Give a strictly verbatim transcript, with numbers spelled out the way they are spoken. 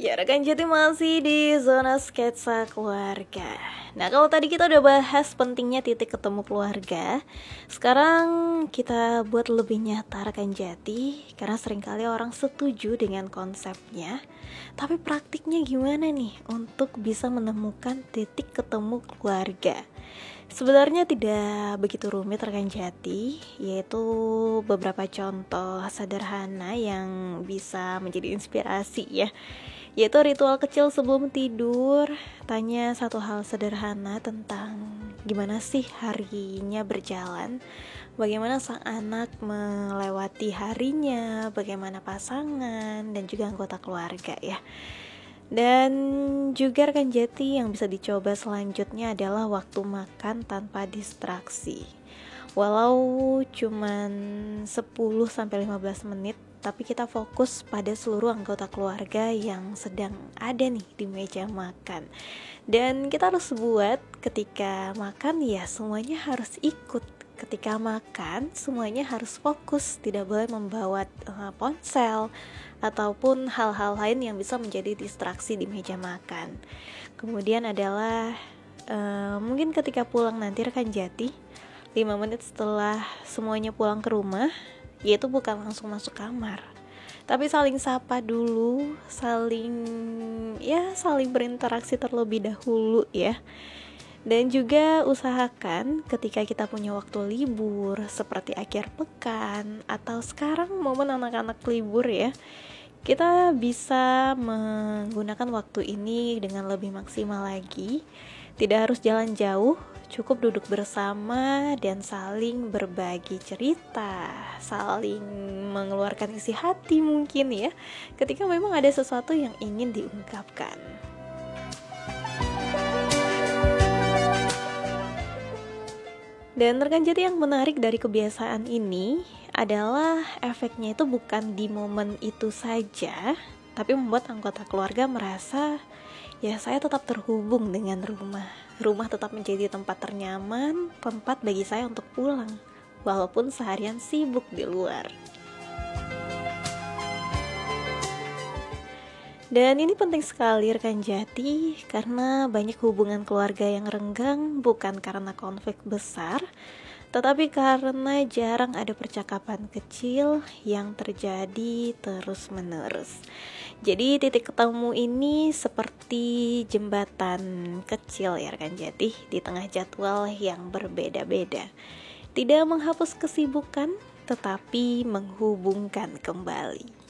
Ya, rekan Jati masih di zona sketsa keluarga. Nah, kalau tadi kita udah bahas pentingnya titik ketemu keluarga, sekarang kita buat lebih nyata rekan Jati, karena seringkali orang setuju dengan konsepnya, tapi praktiknya gimana nih untuk bisa menemukan titik ketemu keluarga? Sebenarnya tidak begitu rumit rekan Jati, yaitu beberapa contoh sederhana yang bisa menjadi inspirasi ya. Yaitu ritual kecil sebelum tidur, tanya satu hal sederhana tentang gimana sih harinya berjalan, bagaimana sang anak melewati harinya, bagaimana pasangan, dan juga anggota keluarga ya. Dan juga rekan Jati yang bisa dicoba selanjutnya adalah waktu makan tanpa distraksi. Walau cuman sepuluh sampai lima belas menit, tapi kita fokus pada seluruh anggota keluarga yang sedang ada nih di meja makan. Dan kita harus buat ketika makan ya semuanya harus ikut. Ketika makan semuanya harus fokus, tidak boleh membawa uh, ponsel ataupun hal-hal lain yang bisa menjadi distraksi di meja makan. Kemudian adalah uh, mungkin ketika pulang nanti rekan Jati, lima menit setelah semuanya pulang ke rumah, yaitu bukan langsung masuk kamar, tapi saling sapa dulu, saling ya saling berinteraksi terlebih dahulu ya. Dan juga usahakan ketika kita punya waktu libur seperti akhir pekan atau sekarang momen anak-anak libur ya, kita bisa menggunakan waktu ini dengan lebih maksimal lagi. Tidak harus jalan jauh, cukup duduk bersama dan saling berbagi cerita, saling mengeluarkan isi hati mungkin ya, ketika memang ada sesuatu yang ingin diungkapkan. Dan rekan Jati yang menarik dari kebiasaan ini adalah efeknya itu bukan di momen itu saja, tapi membuat anggota keluarga merasa ya saya tetap terhubung dengan rumah. Rumah tetap menjadi tempat ternyaman, tempat bagi saya untuk pulang, walaupun seharian sibuk di luar. Dan ini penting sekali rekan Jati, karena banyak hubungan keluarga yang renggang bukan karena konflik besar, tetapi karena jarang ada percakapan kecil yang terjadi terus-menerus. Jadi titik ketemu ini seperti jembatan kecil ya rekan Jati, di tengah jadwal yang berbeda-beda. Tidak menghapus kesibukan, tetapi menghubungkan kembali.